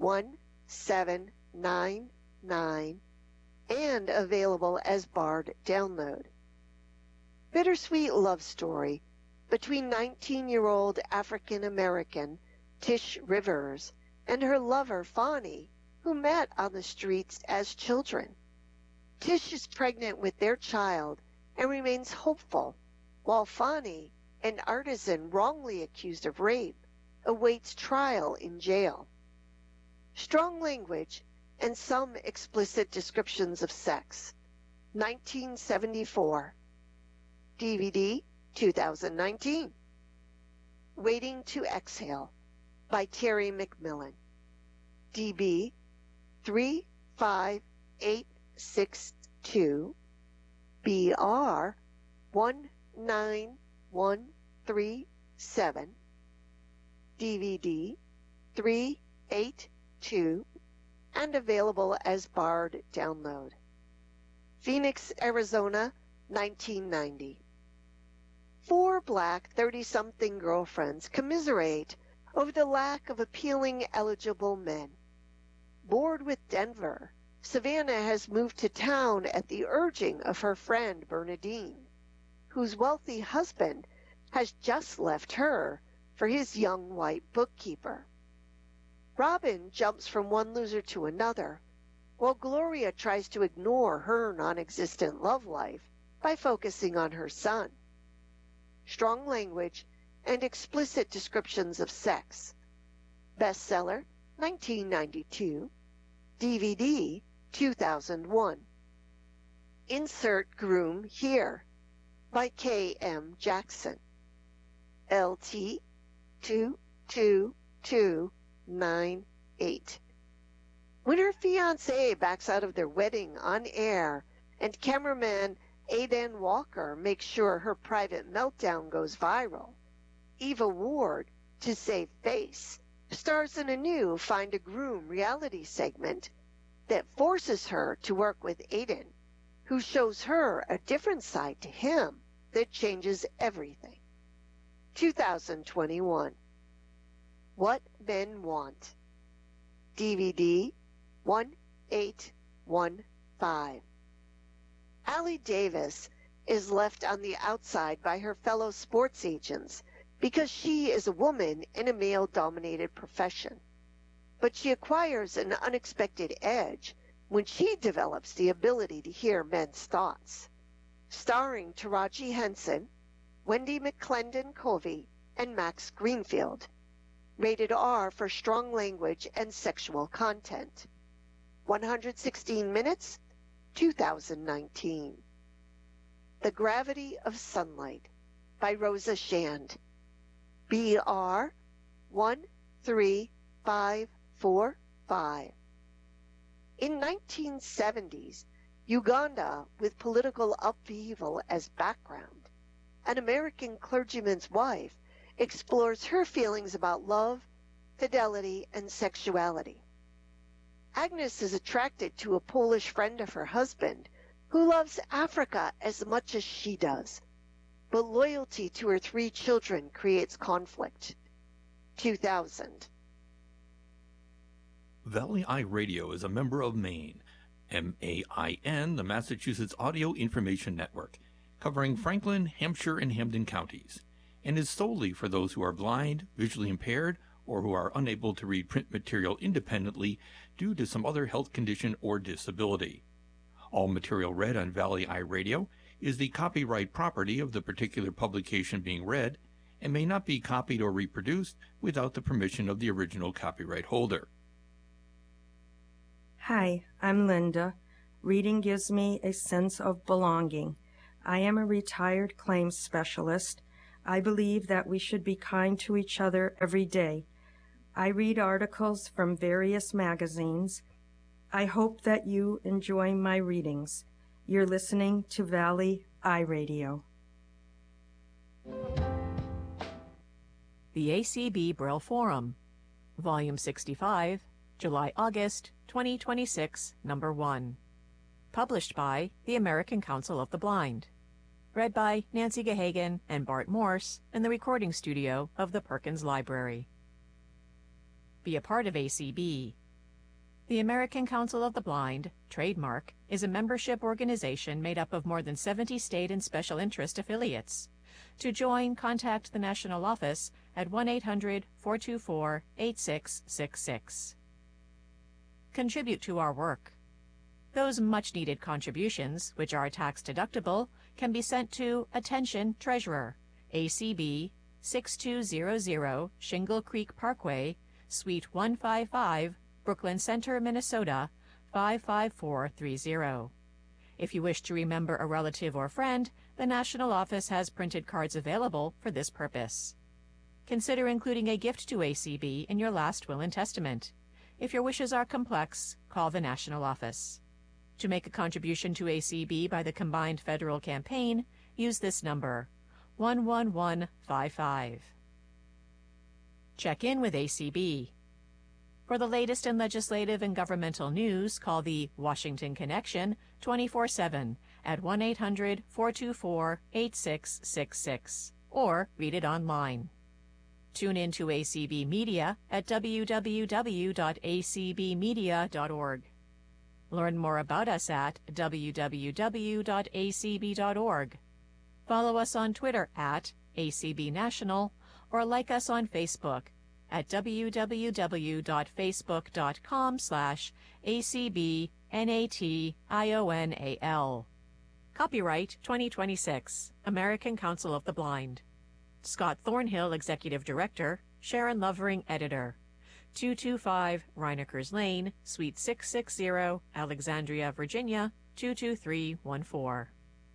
1799 and available as Bard download. Bittersweet love story between 19-year-old African-American Tish Rivers and her lover Fonnie, who met on the streets as children. Tish is pregnant with their child and remains hopeful, while Fonnie, an artisan wrongly accused of rape, awaits trial in jail. Strong language and some explicit descriptions of sex. 1974. DVD 2019. Waiting to Exhale by Terry McMillan. DB 35862 BR 19137 DVD 382 and available as Bard download. Phoenix, Arizona, 1990. Four black 30-something girlfriends commiserate over the lack of appealing eligible men. Bored with Denver, Savannah has moved to town at the urging of her friend Bernadine, whose wealthy husband has just left her for his young white bookkeeper. Robin jumps from one loser to another, while Gloria tries to ignore her non-existent love life by focusing on her son. Strong language and explicit descriptions of sex. Bestseller, 1992. DVD, 2001. Insert Groom Here by K.M. Jackson. LT 22298. When her fiancé backs out of their wedding on air and cameraman Aidan Walker makes sure her private meltdown goes viral, Eva Ward, to save face, stars in a new Find a Groom reality segment that forces her to work with Aidan, who shows her a different side to him that changes everything. 2021. What Men Want. DVD 1815. Allie Davis is left on the outside by her fellow sports agents because she is a woman in a male-dominated profession. But she acquires an unexpected edge when she develops the ability to hear men's thoughts. Starring Taraji Henson, Wendy McClendon-Covey, and Max Greenfield. Rated R for strong language and sexual content. 116 minutes, 2019. The Gravity of Sunlight by Rosa Shand. BR 13545. In 1970s, Uganda, with political upheaval as background, an American clergyman's wife explores her feelings about love, fidelity, and sexuality. Agnes is attracted to a Polish friend of her husband who loves Africa as much as she does, but loyalty to her 3 children creates conflict. 2000. Valley Eye Radio is a member of MAIN, MAIN, the Massachusetts Audio Information Network, covering Franklin, Hampshire, and Hampden counties, and is solely for those who are blind, visually impaired, or who are unable to read print material independently due to some other health condition or disability. All material read on Valley Eye Radio is the copyright property of the particular publication being read and may not be copied or reproduced without the permission of the original copyright holder. Hi, I'm Linda. Reading gives me a sense of belonging. I am a retired claims specialist. I believe that we should be kind to each other every day. I read articles from various magazines. I hope that you enjoy my readings. You're listening to Valley Eye Radio. The ACB Braille Forum, Volume 65, July-August 2026, Number 1. Published by the American Council of the Blind. Read by Nancy Gahagan and Bart Morse in the recording studio of the Perkins Library. Be a part of ACB. The American Council of the Blind, trademark, is a membership organization made up of more than 70 state and special interest affiliates. To join, contact the national office at 1-800-424-8666. Contribute to our work. Those much-needed contributions, which are tax-deductible, can be sent to Attention Treasurer, ACB 6200 Shingle Creek Parkway, Suite 155, Brooklyn Center, Minnesota 55430. If you wish to remember a relative or friend, the National Office has printed cards available for this purpose. Consider including a gift to ACB in your last will and testament. If your wishes are complex, call the National Office. To make a contribution to ACB by the combined federal campaign, use this number, 11155. Check in with ACB. For the latest in legislative and governmental news, call the Washington Connection 24/7 at 1-800-424-8666 or read it online. Tune in to ACB Media at www.acbmedia.org. Learn more about us at www.acb.org. Follow us on Twitter at ACB National or like us on Facebook at www.facebook.com/ACBNATIONAL. Copyright 2026, American Council of the Blind. Scott Thornhill, Executive Director, Sharon Lovering, Editor. 225 Reinekers Lane, Suite 660, Alexandria, Virginia, 22314.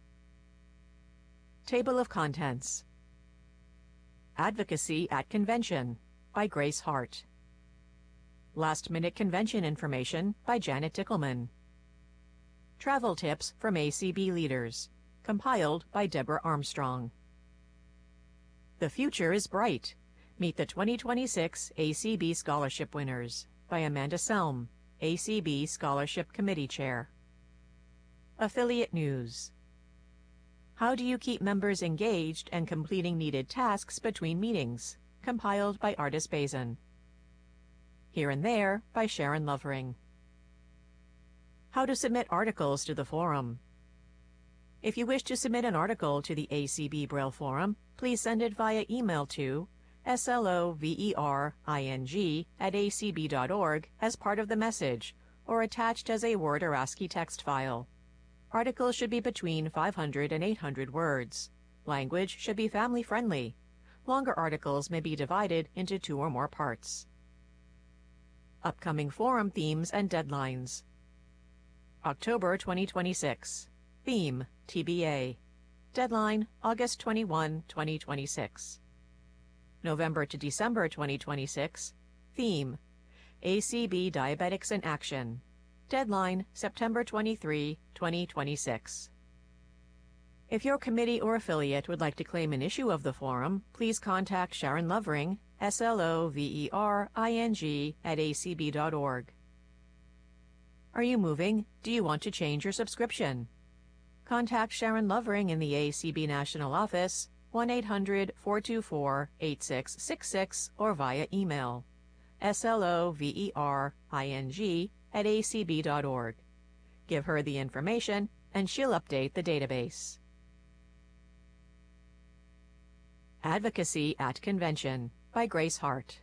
Table of Contents. Advocacy at Convention by Grace Hart. Last-minute convention information by Janet Dickelman. Travel tips from ACB leaders, compiled by Deborah Armstrong. The future is bright. Meet the 2026 ACB Scholarship winners by Amanda Selm, ACB Scholarship Committee Chair. Affiliate News. How do you keep members engaged and completing needed tasks between meetings? Compiled by Artis Bazin. Here and There by Sharon Lovering. How to submit articles to the forum. If you wish to submit an article to the ACB Braille Forum, please send it via email to slovering@acb.org as part of the message, or attached as a Word or ASCII text file. Articles should be between 500 and 800 words. Language should be family-friendly. Longer articles may be divided into 2 or more parts. Upcoming forum themes and deadlines. October 2026. Theme, TBA. Deadline, August 21, 2026. November to December 2026. Theme, ACB Diabetics in Action. Deadline, September 23, 2026. If your committee or affiliate would like to claim an issue of the forum, please contact Sharon Lovering, SLOVERING@acb.org. Are you moving? Do you want to change your subscription? Contact Sharon Lovering in the ACB National Office, 1-800-424-8666, or via email, slovering@acb.org. Give her the information, and she'll update the database. Advocacy at Convention by Grace Hart.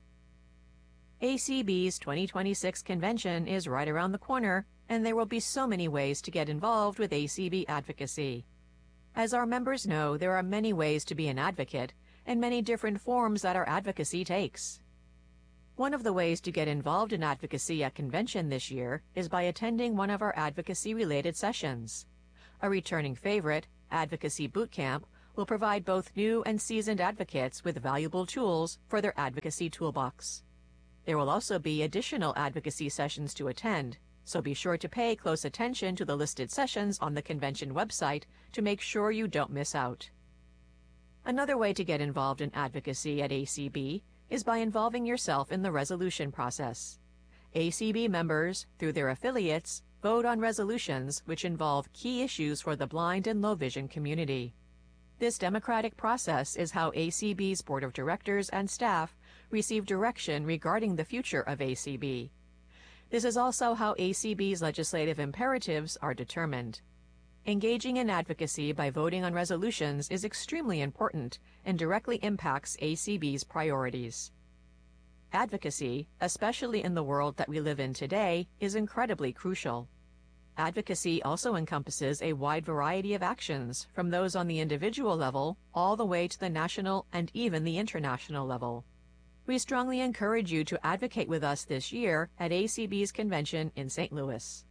ACB's 2026 convention is right around the corner, and there will be so many ways to get involved with ACB advocacy. As our members know, there are many ways to be an advocate, and many different forms that our advocacy takes. One of the ways to get involved in advocacy at convention this year is by attending one of our advocacy-related sessions. A returning favorite, Advocacy Bootcamp, will provide both new and seasoned advocates with valuable tools for their advocacy toolbox. There will also be additional advocacy sessions to attend, so be sure to pay close attention to the listed sessions on the convention website to make sure you don't miss out. Another way to get involved in advocacy at ACB is by involving yourself in the resolution process. ACB members, through their affiliates, vote on resolutions which involve key issues for the blind and low vision community. This democratic process is how ACB's Board of Directors and staff receive direction regarding the future of ACB. This is also how ACB's legislative imperatives are determined. Engaging in advocacy by voting on resolutions is extremely important and directly impacts ACB's priorities. Advocacy, especially in the world that we live in today, is incredibly crucial. Advocacy also encompasses a wide variety of actions, from those on the individual level all the way to the national and even the international level. We strongly encourage you to advocate with us this year at ACB's convention in St. Louis.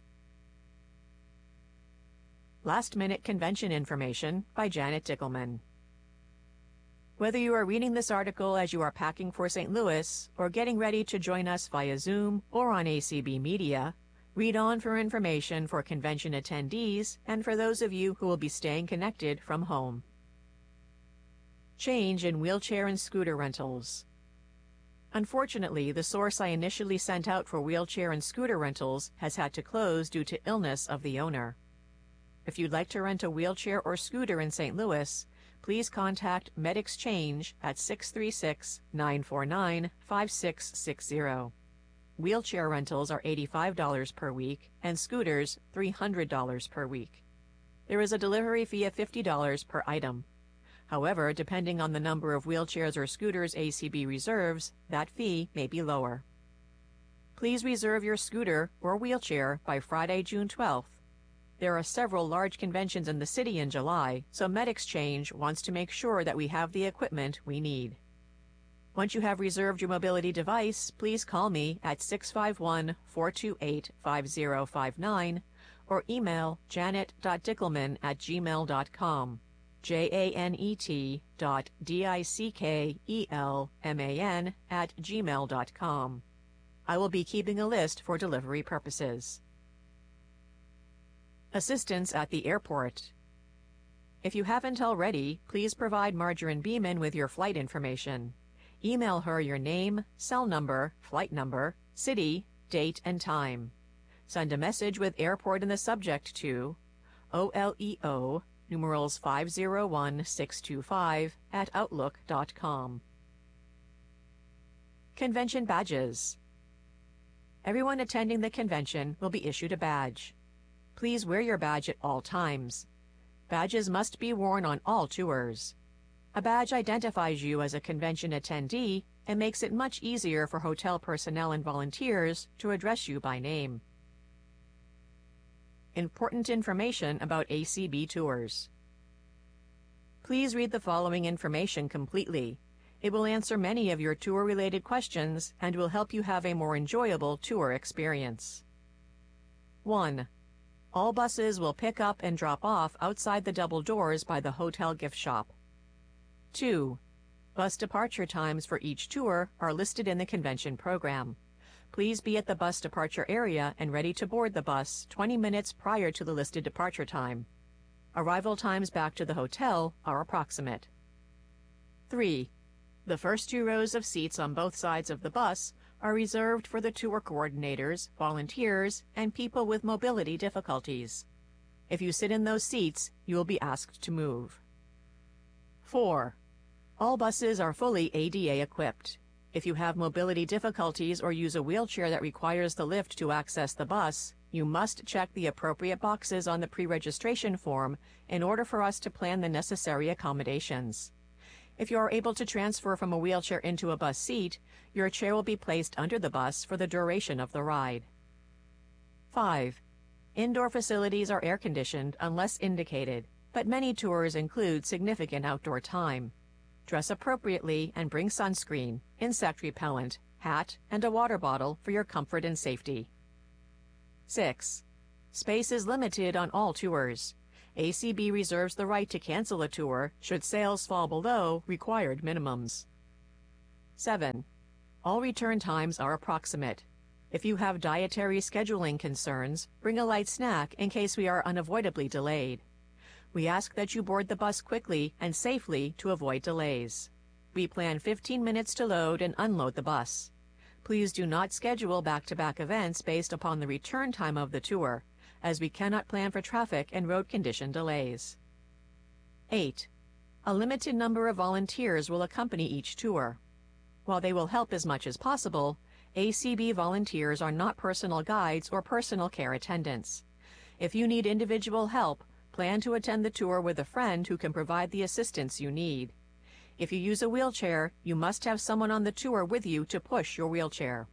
Last-minute convention information by Janet Dickelman. Whether you are reading this article as you are packing for St. Louis or getting ready to join us via Zoom or on ACB Media, read on for information for convention attendees and for those of you who will be staying connected from home. Change in wheelchair and scooter rentals. Unfortunately, the source I initially sent out for wheelchair and scooter rentals has had to close due to illness of the owner. If you'd like to rent a wheelchair or scooter in St. Louis, please contact MedExchange at 636-949-5660. Wheelchair rentals are $85 per week and scooters $300 per week. There is a delivery fee of $50 per item. However, depending on the number of wheelchairs or scooters ACB reserves, that fee may be lower. Please reserve your scooter or wheelchair by Friday, June 12th. There are several large conventions in the city in July, so MedExchange wants to make sure that we have the equipment we need. Once you have reserved your mobility device, please call me at 651-428-5059 or email janet.dickelman@gmail.com, janet.dickelman@gmail.com. I will be keeping a list for delivery purposes. Assistance at the airport. If you haven't already, please provide Margarine Beeman with your flight information. Email her your name, cell number, flight number, city, date, and time. Send a message with airport in the subject to OLEO numerals 501625 @outlook.com. Convention badges. Everyone attending the convention will be issued a badge. Please wear your badge at all times. Badges must be worn on all tours. A badge identifies you as a convention attendee and makes it much easier for hotel personnel and volunteers to address you by name. Important information about ACB tours. Please read the following information completely. It will answer many of your tour-related questions and will help you have a more enjoyable tour experience. 1. All buses will pick up and drop off outside the double doors by the hotel gift shop. 2. Bus departure times for each tour are listed in the convention program. Please be at the bus departure area and ready to board the bus 20 minutes prior to the listed departure time. Arrival times back to the hotel are approximate. 3. The first 2 rows of seats on both sides of the bus are reserved for the tour coordinators, volunteers, and people with mobility difficulties. If you sit in those seats, you will be asked to move. 4. All buses are fully ADA equipped. If you have mobility difficulties or use a wheelchair that requires the lift to access the bus, you must check the appropriate boxes on the pre-registration form in order for us to plan the necessary accommodations. If you are able to transfer from a wheelchair into a bus seat, your chair will be placed under the bus for the duration of the ride. 5. Indoor facilities are air-conditioned unless indicated, but many tours include significant outdoor time. Dress appropriately and bring sunscreen, insect repellent, hat, and a water bottle for your comfort and safety. 6. Space is limited on all tours. ACB reserves the right to cancel a tour should sales fall below required minimums. 7. All return times are approximate. If you have dietary scheduling concerns, bring a light snack in case we are unavoidably delayed. We ask that you board the bus quickly and safely to avoid delays. We plan 15 minutes to load and unload the bus. Please do not schedule back-to-back events based upon the return time of the tour, as we cannot plan for traffic and road condition delays. 8. A limited number of volunteers will accompany each tour. While they will help as much as possible, ACB volunteers are not personal guides or personal care attendants. If you need individual help, plan to attend the tour with a friend who can provide the assistance you need. If you use a wheelchair, you must have someone on the tour with you to push your wheelchair.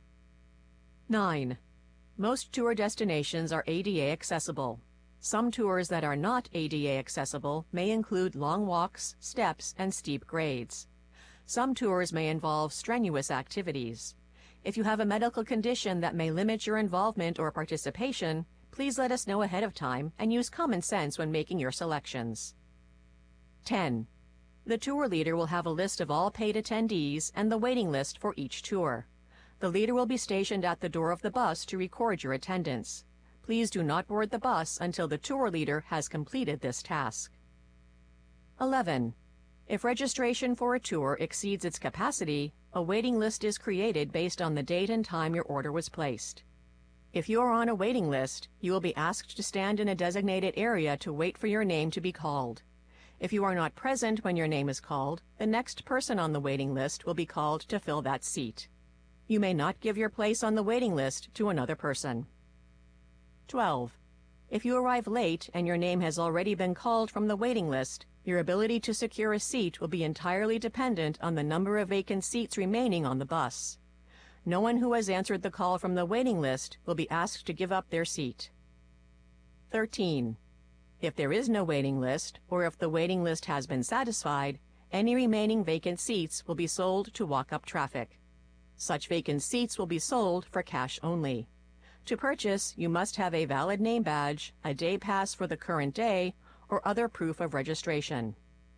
9. Most tour destinations are ADA accessible. Some tours that are not ADA accessible may include long walks, steps, and steep grades. Some tours may involve strenuous activities. If you have a medical condition that may limit your involvement or participation, please let us know ahead of time and use common sense when making your selections. 10. The tour leader will have a list of all paid attendees and the waiting list for each tour. The leader will be stationed at the door of the bus to record your attendance. Please do not board the bus until the tour leader has completed this task. 11. If registration for a tour exceeds its capacity, a waiting list is created based on the date and time your order was placed. If you are on a waiting list, you will be asked to stand in a designated area to wait for your name to be called. If you are not present when your name is called, the next person on the waiting list will be called to fill that seat. You may not give your place on the waiting list to another person. 12. If you arrive late and your name has already been called from the waiting list, your ability to secure a seat will be entirely dependent on the number of vacant seats remaining on the bus. No one who has answered the call from the waiting list will be asked to give up their seat. 13. If there is no waiting list, or if the waiting list has been satisfied, any remaining vacant seats will be sold to walk-up traffic. Such vacant seats will be sold for cash only. To purchase, you must have a valid name badge, a day pass for the current day, or other proof of registration.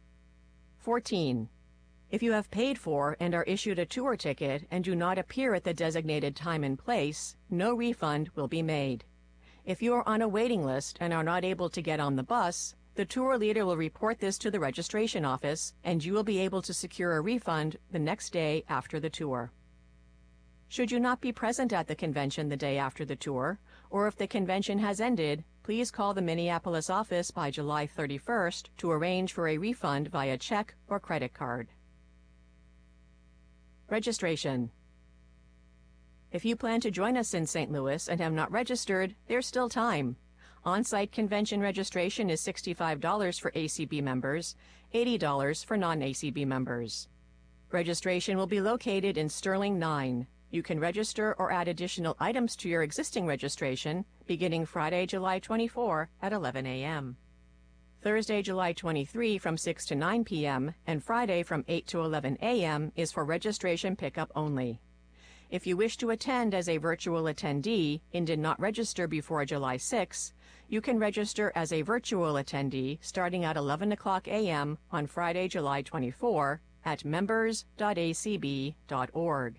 14. If you have paid for and are issued a tour ticket and do not appear at the designated time and place, no refund will be made. If you are on a waiting list and are not able to get on the bus, the tour leader will report this to the registration office, and you will be able to secure a refund the next day after the tour. Should you not be present at the convention the day after the tour, or if the convention has ended, please call the Minneapolis office by July 31st to arrange for a refund via check or credit card. Registration. If you plan to join us in St. Louis and have not registered, there's still time. On-site convention registration is $65 for ACB members, $80 for non-ACB members. Registration will be located in Sterling 9. You can register or add additional items to your existing registration beginning Friday, July 24 at 11 a.m. Thursday, July 23 from 6 to 9 p.m. and Friday from 8 to 11 a.m. is for registration pickup only. If you wish to attend as a virtual attendee and did not register before July 6, you can register as a virtual attendee starting at 11 o'clock a.m. on Friday, July 24 at members.acb.org.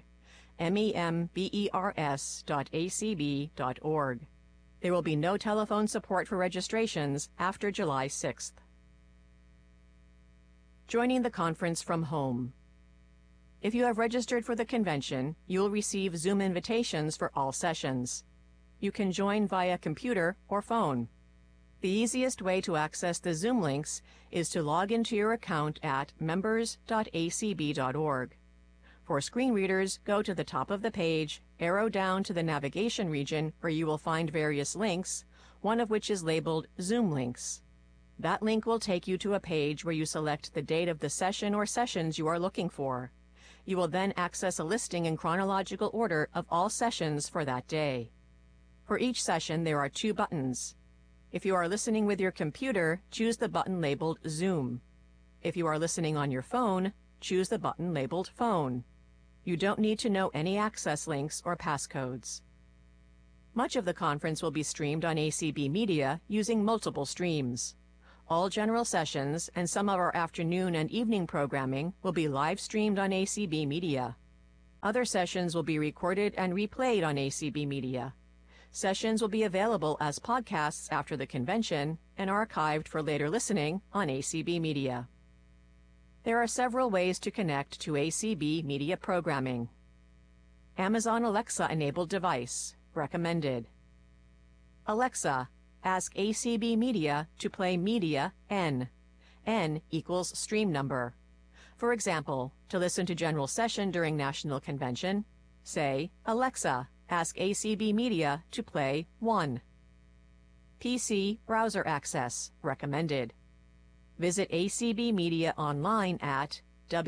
members.acb.org. There will be no telephone support for registrations after July 6th. Joining the conference from home. If you have registered for the convention, you will receive Zoom invitations for all sessions. You can join via computer or phone. The easiest way to access the Zoom links is to log into your account at members.acb.org. For screen readers, go to the top of the page, arrow down to the navigation region where you will find various links, one of which is labeled Zoom Links. That link will take you to a page where you select the date of the session or sessions you are looking for. You will then access a listing in chronological order of all sessions for that day. For each session, there are 2 buttons. If you are listening with your computer, choose the button labeled Zoom. If you are listening on your phone, choose the button labeled Phone. You don't need to know any access links or passcodes. Much of the conference will be streamed on ACB Media using multiple streams. All general sessions and some of our afternoon and evening programming will be live streamed on ACB Media. Other sessions will be recorded and replayed on ACB Media. Sessions will be available as podcasts after the convention and archived for later listening on ACB Media. There are several ways to connect to ACB Media programming. Amazon Alexa-enabled device, recommended. Alexa, ask ACB Media to play Media N. N equals stream number. For example, to listen to General Session during National Convention, Say, Alexa, ask ACB Media to play 1. PC browser access recommended. Visit ACB Media online at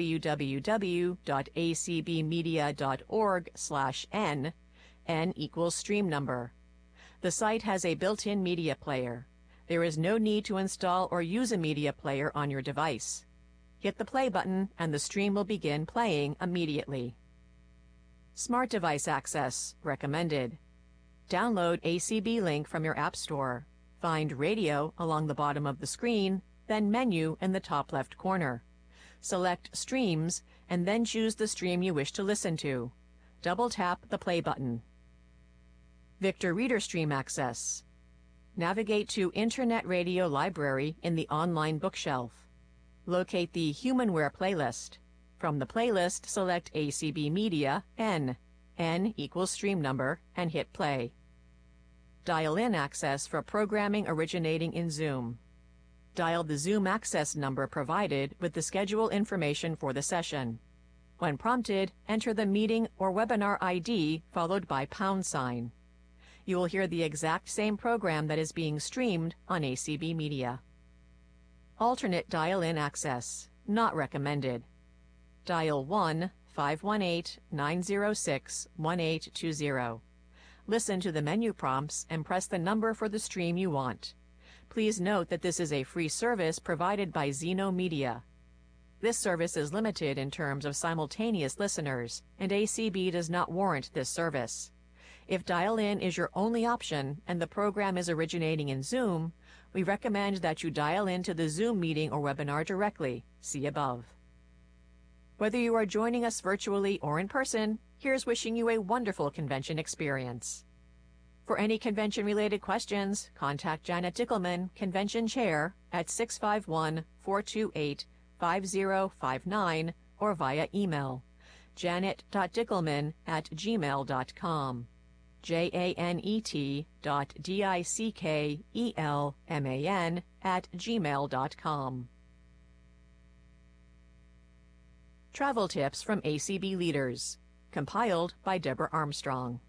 www.acbmedia.org/n, n equals stream number. The site has a built-in media player. There is no need to install or use a media player on your device. Hit the play button and the stream will begin playing immediately. Smart device access recommended. Download ACB Link from your App Store. Find Radio along the bottom of the screen, then Menu in the top left corner. Select Streams and then choose the stream you wish to listen to. Double tap the play button. Victor Reader Stream access. Navigate to Internet Radio Library in the online bookshelf. Locate the Humanware playlist. From the playlist, select ACB Media N. N equals stream number, and hit play. Dial-in access for programming originating in Zoom. Dial the Zoom access number provided with the schedule information for the session. When prompted, enter the meeting or webinar ID followed by #. You will hear the exact same program that is being streamed on ACB Media. Alternate dial-in access. Not recommended. Dial 1-518-906-1820. Listen to the menu prompts and press the number for the stream you want. Please note that this is a free service provided by Zeno Media. This service is limited in terms of simultaneous listeners, and ACB does not warrant this service. If dial-in is your only option and the program is originating in Zoom, we recommend that you dial into the Zoom meeting or webinar directly. See above. Whether you are joining us virtually or in person, here's wishing you a wonderful convention experience. For any convention-related questions, contact Janet Dickelman, Convention Chair, at 651-428-5059 or via email, janet.dickelman@gmail.com, janet.dickelman@gmail.com. Travel Tips from ACB Leaders, compiled by Deborah Armstrong.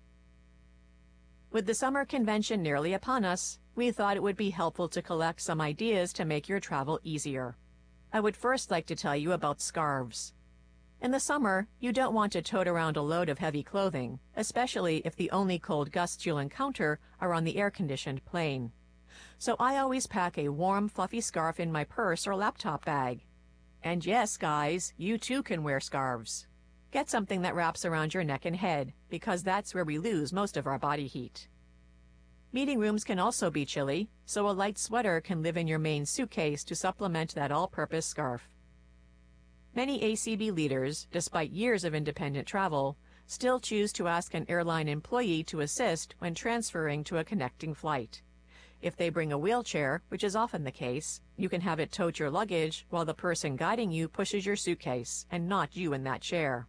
With the summer convention nearly upon us, we thought it would be helpful to collect some ideas to make your travel easier. I would first like to tell you about scarves. In the summer, you don't want to tote around a load of heavy clothing, especially if the only cold gusts you'll encounter are on the air-conditioned plane. So I always pack a warm, fluffy scarf in my purse or laptop bag. And yes, guys, you too can wear scarves. Get something that wraps around your neck and head, because that's where we lose most of our body heat. Meeting rooms can also be chilly, so a light sweater can live in your main suitcase to supplement that all-purpose scarf. Many ACB leaders, despite years of independent travel, still choose to ask an airline employee to assist when transferring to a connecting flight. If they bring a wheelchair, which is often the case, you can have it tote your luggage while the person guiding you pushes your suitcase, and not you in that chair.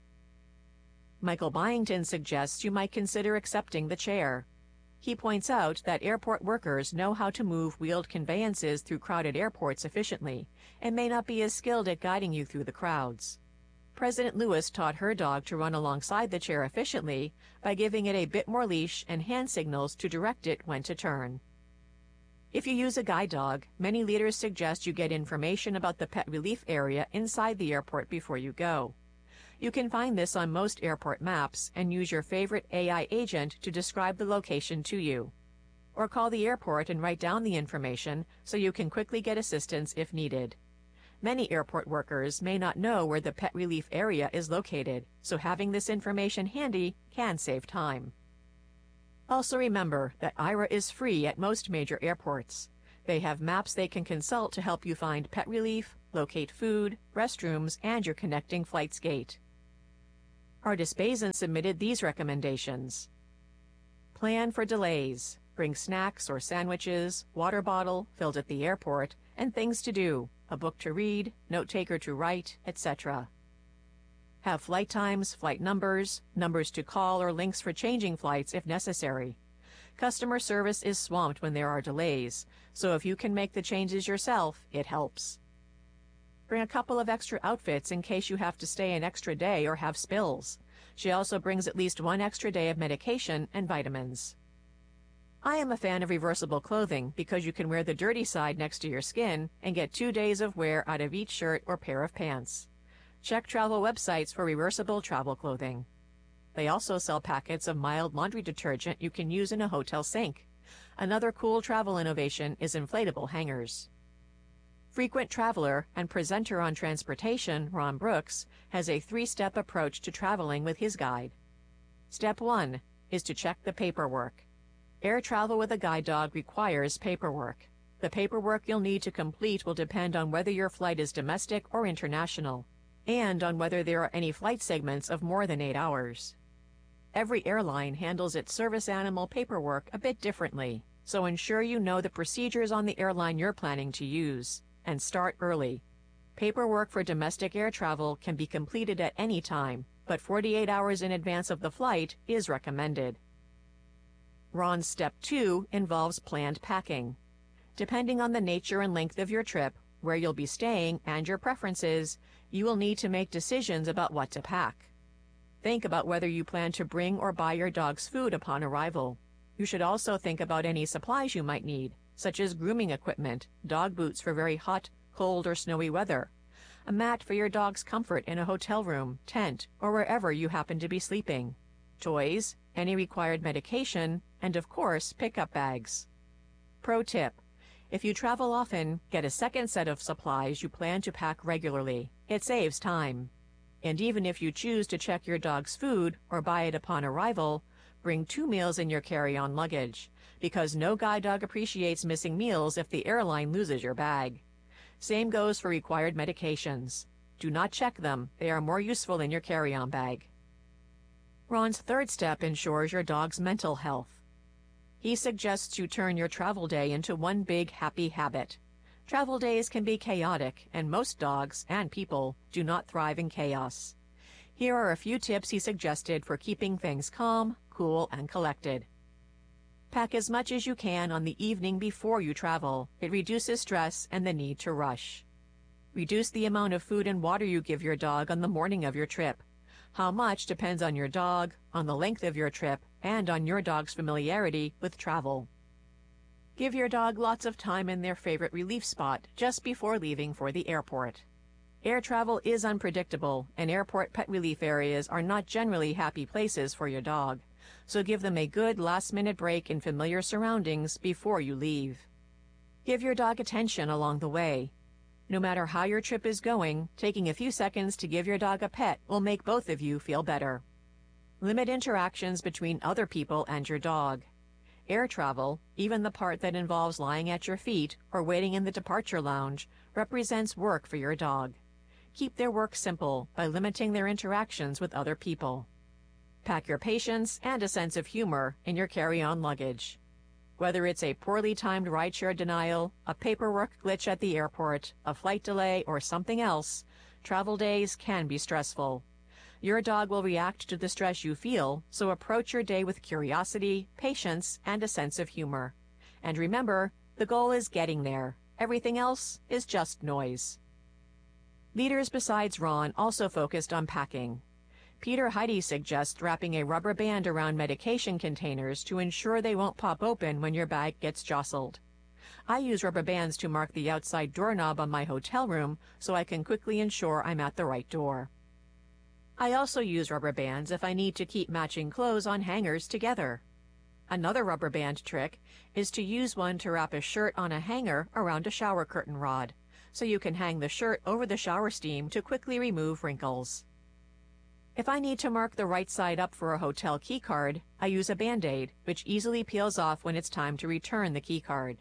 Michael Byington suggests you might consider accepting the chair. He points out that airport workers know how to move wheeled conveyances through crowded airports efficiently, and may not be as skilled at guiding you through the crowds. President Lewis taught her dog to run alongside the chair efficiently by giving it a bit more leash and hand signals to direct it when to turn. If you use a guide dog, many leaders suggest you get information about the pet relief area inside the airport before you go. You can find this on most airport maps and use your favorite AI agent to describe the location to you. Or call the airport and write down the information so you can quickly get assistance if needed. Many airport workers may not know where the pet relief area is located, so having this information handy can save time. Also remember that Aira is free at most major airports. They have maps they can consult to help you find pet relief, locate food, restrooms, and your connecting flight's gate. Ardis Bazin submitted these recommendations. Plan for delays. Bring snacks or sandwiches, water bottle filled at the airport, and things to do, a book to read, note taker to write, etc. Have flight times, flight numbers, numbers to call, or links for changing flights if necessary. Customer service is swamped when there are delays, so if you can make the changes yourself, it helps. Bring a couple of extra outfits in case you have to stay an extra day or have spills. She also brings at least one extra day of medication and vitamins. I am a fan of reversible clothing because you can wear the dirty side next to your skin and get 2 days of wear out of each shirt or pair of pants. Check travel websites for reversible travel clothing. They also sell packets of mild laundry detergent you can use in a hotel sink. Another cool travel innovation is inflatable hangers. Frequent traveler and presenter on transportation, Ron Brooks, has a 3-step approach to traveling with his guide. Step 1 is to check the paperwork. Air travel with a guide dog requires paperwork. The paperwork you'll need to complete will depend on whether your flight is domestic or international, and on whether there are any flight segments of more than 8 hours. Every airline handles its service animal paperwork a bit differently, so ensure you know the procedures on the airline you're planning to use, and start early. Paperwork for domestic air travel can be completed at any time, but 48 hours in advance of the flight is recommended. Ron's Step 2 involves planned packing. Depending on the nature and length of your trip, where you'll be staying, and your preferences, you will need to make decisions about what to pack. Think about whether you plan to bring or buy your dog's food upon arrival. You should also think about any supplies you might need, such as grooming equipment, dog boots for very hot, cold, or snowy weather, a mat for your dog's comfort in a hotel room, tent, or wherever you happen to be sleeping, toys, any required medication, and of course, pickup bags. Pro tip: if you travel often, get a second set of supplies you plan to pack regularly. It saves time. And even if you choose to check your dog's food or buy it upon arrival, bring 2 meals in your carry-on luggage, because no guide dog appreciates missing meals if the airline loses your bag. Same goes for required medications. Do not check them. They are more useful in your carry-on bag. Ron's third step ensures your dog's mental health. He suggests you turn your travel day into one big happy habit. Travel days can be chaotic, and most dogs and people do not thrive in chaos. Here are a few tips he suggested for keeping things calm, cool, and collected. Pack as much as you can on the evening before you travel. It reduces stress and the need to rush. Reduce the amount of food and water you give your dog on the morning of your trip. How much depends on your dog, on the length of your trip, and on your dog's familiarity with travel. Give your dog lots of time in their favorite relief spot just before leaving for the airport. Air travel is unpredictable, and airport pet relief areas are not generally happy places for your dog, so give them a good last-minute break in familiar surroundings before you leave. Give your dog attention along the way. No matter how your trip is going, taking a few seconds to give your dog a pet will make both of you feel better. Limit interactions between other people and your dog. Air travel, even the part that involves lying at your feet or waiting in the departure lounge, represents work for your dog. Keep their work simple by limiting their interactions with other people. Pack your patience and a sense of humor in your carry-on luggage. Whether it's a poorly timed rideshare denial, a paperwork glitch at the airport, a flight delay, or something else, travel days can be stressful. Your dog will react to the stress you feel, so approach your day with curiosity, patience, and a sense of humor. And remember, the goal is getting there. Everything else is just noise. Leaders besides Ron also focused on packing. Peter Heide suggests wrapping a rubber band around medication containers to ensure they won't pop open when your bag gets jostled. I use rubber bands to mark the outside doorknob on my hotel room so I can quickly ensure I'm at the right door. I also use rubber bands if I need to keep matching clothes on hangers together. Another rubber band trick is to use one to wrap a shirt on a hanger around a shower curtain rod, so you can hang the shirt over the shower steam to quickly remove wrinkles. If I need to mark the right side up for a hotel keycard, I use a Band-Aid, which easily peels off when it's time to return the keycard.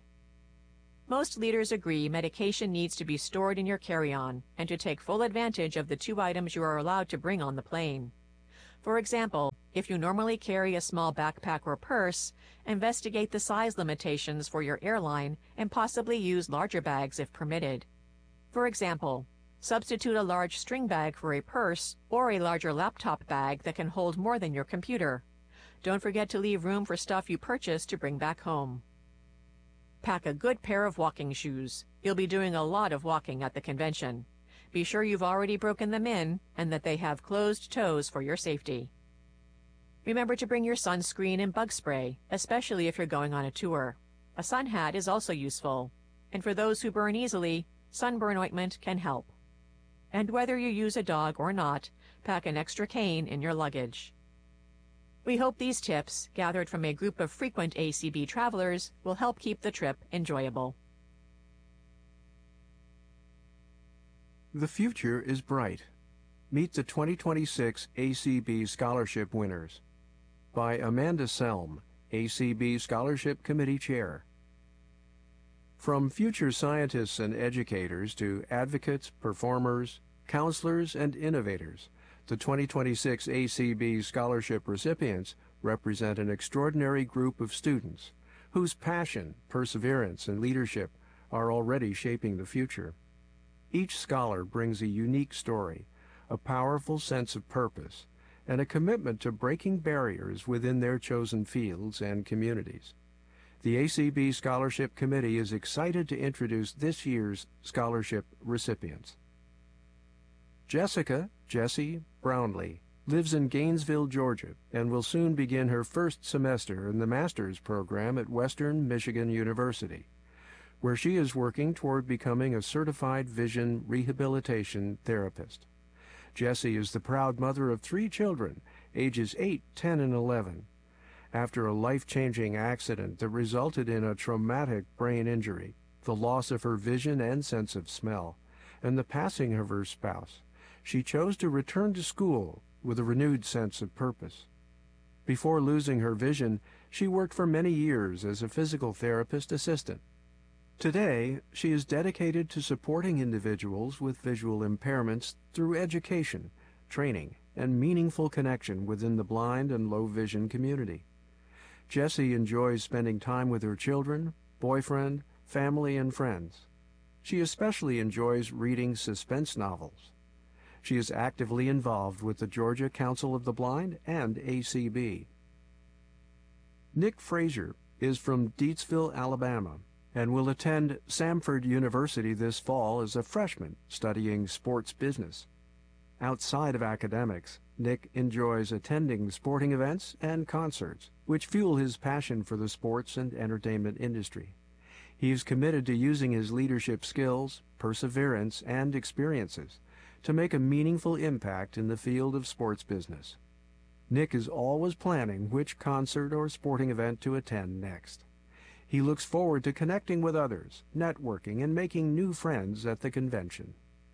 Most leaders agree medication needs to be stored in your carry-on and to take full advantage of the 2 items you are allowed to bring on the plane. For example, if you normally carry a small backpack or purse, investigate the size limitations for your airline and possibly use larger bags if permitted. For example, substitute a large string bag for a purse or a larger laptop bag that can hold more than your computer. Don't forget to leave room for stuff you purchase to bring back home. Pack a good pair of walking shoes. You'll be doing a lot of walking at the convention. Be sure you've already broken them in and that they have closed toes for your safety. Remember to bring your sunscreen and bug spray, especially if you're going on a tour. A sun hat is also useful, and for those who burn easily, sunburn ointment can help. And whether you use a dog or not, pack an extra cane in your luggage. We hope these tips, gathered from a group of frequent ACB travelers, will help keep the trip enjoyable. The future is bright. Meet the 2026 ACB Scholarship winners. By Amanda Selm, ACB Scholarship Committee Chair. From future scientists and educators to advocates, performers, counselors, and innovators, the 2026 ACB Scholarship recipients represent an extraordinary group of students whose passion, perseverance, and leadership are already shaping the future. Each scholar brings a unique story, a powerful sense of purpose, and a commitment to breaking barriers within their chosen fields and communities. The ACB Scholarship Committee is excited to introduce this year's scholarship recipients. Jessica Jessie Brownlee lives in Gainesville, Georgia, and will soon begin her first semester in the master's program at Western Michigan University, where she is working toward becoming a certified vision rehabilitation therapist. Jessie is the proud mother of 3 children, ages 8, 10, and 11. After a life-changing accident that resulted in a traumatic brain injury, the loss of her vision and sense of smell, and the passing of her spouse, she chose to return to school with a renewed sense of purpose. Before losing her vision, she worked for many years as a physical therapist assistant. Today, she is dedicated to supporting individuals with visual impairments through education, training, and meaningful connection within the blind and low vision community. Jessie enjoys spending time with her children, boyfriend, family, and friends. She especially enjoys reading suspense novels. She is actively involved with the Georgia Council of the Blind and ACB. Nick Frazier is from Deatsville, Alabama, and will attend Samford University this fall as a freshman studying sports business. Outside of academics, Nick enjoys attending sporting events and concerts, which fuel his passion for the sports and entertainment industry. He is committed to using his leadership skills, perseverance, and experiences to make a meaningful impact in the field of sports business. Nick is always planning which concert or sporting event to attend next. He looks forward to connecting with others, networking, and making new friends at the convention.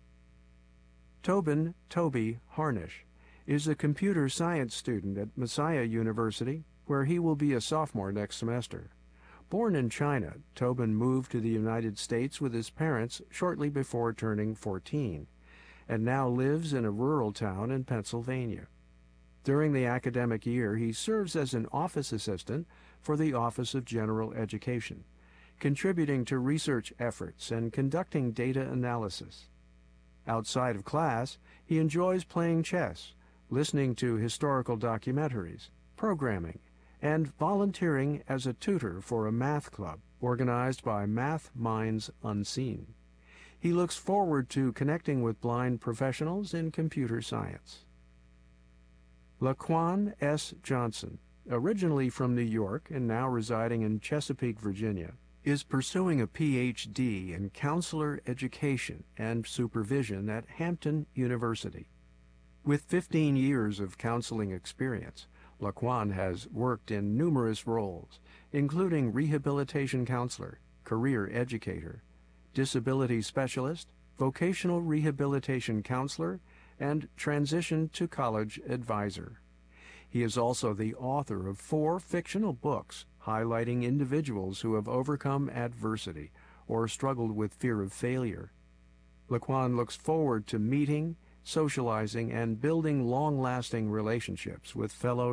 Tobin Toby Harnish is a computer science student at Messiah University, where he will be a sophomore next semester. Born in China, Tobin moved to the United States with his parents shortly before turning 14, and now lives in a rural town in Pennsylvania. During the academic year, he serves as an office assistant for the Office of General Education, contributing to research efforts and conducting data analysis. Outside of class, he enjoys playing chess, listening to historical documentaries, programming, and volunteering as a tutor for a math club organized by Math Minds Unseen. He looks forward to connecting with blind professionals in computer science. Laquan S. Johnson, originally from New York and now residing in Chesapeake, Virginia, is pursuing a Ph.D. in counselor education and supervision at Hampton University. With 15 years of counseling experience, Laquan has worked in numerous roles, including rehabilitation counselor, career educator, disability specialist, vocational rehabilitation counselor, and transition to college advisor. He is also the author of 4 fictional books highlighting individuals who have overcome adversity or struggled with fear of failure. Laquan looks forward to meeting, socializing, and building long-lasting relationships with fellow